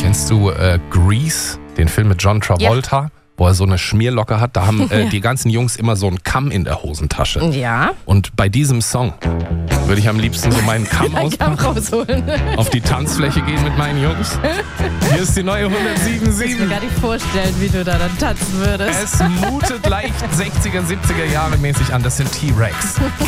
Kennst du Grease, den Film mit John Travolta? Ja. Wo er so eine Schmierlocke hat, da haben die ganzen Jungs immer so einen Kamm in der Hosentasche. Ja. Und bei diesem Song würde ich am liebsten so meinen Kamm rausholen. Auf die Tanzfläche gehen mit meinen Jungs. Hier ist die neue 107.7. Ich kann mir gar nicht vorstellen, wie du da dann tanzen würdest. Es mutet leicht 60er, 70er Jahre mäßig an. Das sind T-Rex.